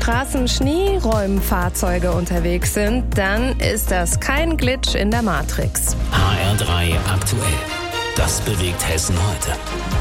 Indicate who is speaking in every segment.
Speaker 1: Straßen Schneeräumfahrzeuge unterwegs sind, dann ist das kein Glitch in der Matrix.
Speaker 2: HR3 aktuell. Das bewegt Hessen heute.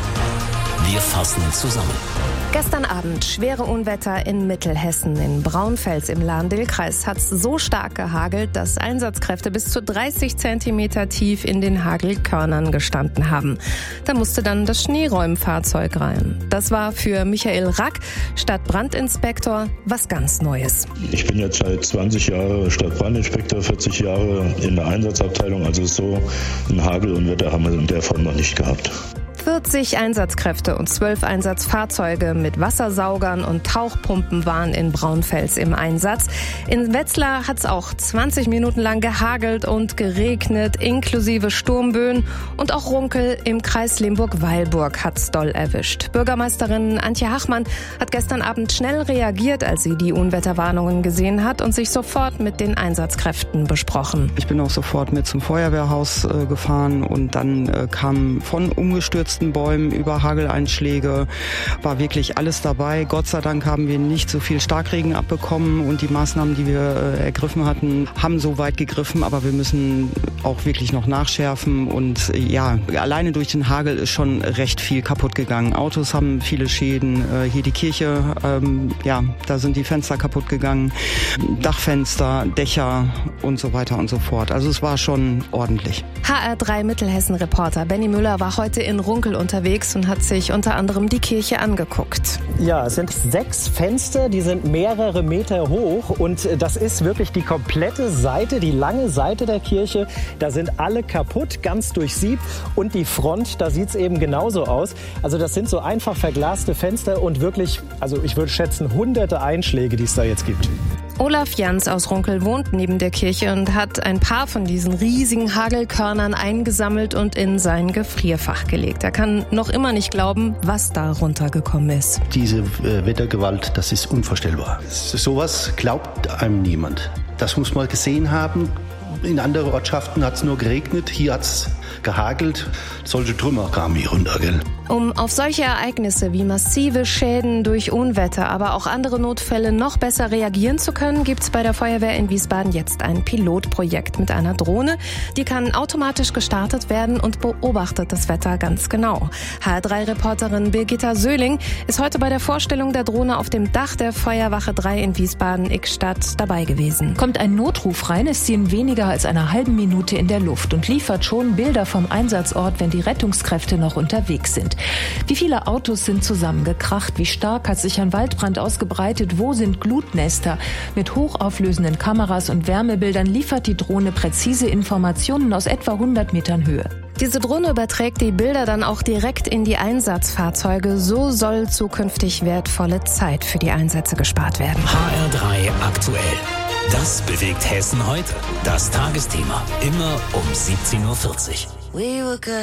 Speaker 2: Wir fassen zusammen.
Speaker 1: Gestern Abend schwere Unwetter in Mittelhessen. In Braunfels im Lahn-Dill-Kreis hat es so stark gehagelt, dass Einsatzkräfte bis zu 30 Zentimeter tief in den Hagelkörnern gestanden haben. Da musste dann das Schneeräumfahrzeug rein. Das war für Michael Rack, Stadtbrandinspektor, was ganz Neues.
Speaker 3: Ich bin jetzt seit 20 Jahren Stadtbrandinspektor, 40 Jahre in der Einsatzabteilung. Also so ein Hagelunwetter haben wir in der Form noch nicht gehabt.
Speaker 1: 40 Einsatzkräfte und 12 Einsatzfahrzeuge mit Wassersaugern und Tauchpumpen waren in Braunfels im Einsatz. In Wetzlar hat es auch 20 Minuten lang gehagelt und geregnet, inklusive Sturmböen. Und auch Runkel im Kreis Limburg-Weilburg hat's doll erwischt. Bürgermeisterin Antje Hachmann hat gestern Abend schnell reagiert, als sie die Unwetterwarnungen gesehen hat und sich sofort mit den Einsatzkräften besprochen.
Speaker 4: Ich bin auch sofort mit zum Feuerwehrhaus gefahren und dann kam von umgestürzten Bäumen über Hageleinschläge, war wirklich alles dabei. Gott sei Dank haben wir nicht so viel Starkregen abbekommen und die Maßnahmen, die wir ergriffen hatten, haben so weit gegriffen, aber wir müssen auch wirklich noch nachschärfen und ja, alleine durch den Hagel ist schon recht viel kaputt gegangen. Autos haben viele Schäden, hier die Kirche, da sind die Fenster kaputt gegangen, Dachfenster, Dächer und so weiter und so fort. Also es war schon ordentlich.
Speaker 1: HR3 Mittelhessen-Reporter Benny Müller war heute in Runkel unterwegs und hat sich unter anderem die Kirche angeguckt.
Speaker 5: Ja, es sind 6 Fenster, die sind mehrere Meter hoch und das ist wirklich die komplette Seite, die lange Seite der Kirche. Da sind alle kaputt, ganz durchsiebt und die Front, da sieht es eben genauso aus. Also das sind so einfach verglaste Fenster und wirklich, also ich würde schätzen, hunderte Einschläge, die es da jetzt gibt.
Speaker 1: Olaf Jans aus Runkel wohnt neben der Kirche und hat ein paar von diesen riesigen Hagelkörnern eingesammelt und in sein Gefrierfach gelegt. Er kann noch immer nicht glauben, was da runtergekommen ist.
Speaker 6: Diese Wettergewalt, das ist unvorstellbar. Sowas glaubt einem niemand. Das muss man gesehen haben. In anderen Ortschaften hat es nur geregnet, hier hat es gehagelt. Solche Trümmer kamen hier runter, gell?
Speaker 1: Um auf solche Ereignisse wie massive Schäden durch Unwetter, aber auch andere Notfälle noch besser reagieren zu können, gibt es bei der Feuerwehr in Wiesbaden jetzt ein Pilotprojekt mit einer Drohne. Die kann automatisch gestartet werden und beobachtet das Wetter ganz genau. HR3-Reporterin Birgitta Söhling ist heute bei der Vorstellung der Drohne auf dem Dach der Feuerwache 3 in Wiesbaden-Ickstadt dabei gewesen.
Speaker 7: Kommt ein Notruf rein, ist sie in weniger als einer halben Minute in der Luft und liefert schon Bilder vom Einsatzort, wenn die Rettungskräfte noch unterwegs sind. Wie viele Autos sind zusammengekracht? Wie stark hat sich ein Waldbrand ausgebreitet? Wo sind Glutnester? Mit hochauflösenden Kameras und Wärmebildern liefert die Drohne präzise Informationen aus etwa 100 Metern Höhe.
Speaker 1: Diese Drohne überträgt die Bilder dann auch direkt in die Einsatzfahrzeuge. So soll zukünftig wertvolle Zeit für die Einsätze gespart werden.
Speaker 2: HR3 aktuell. Das bewegt Hessen heute. Das Tagesthema. Immer um 17:40 Uhr.